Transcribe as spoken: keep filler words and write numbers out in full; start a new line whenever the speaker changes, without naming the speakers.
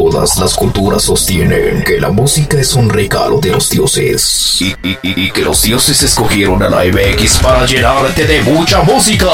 todas las culturas sostienen que la música es un regalo de los dioses y, y, y, y que los dioses escogieron a la M X para llenarte de mucha música.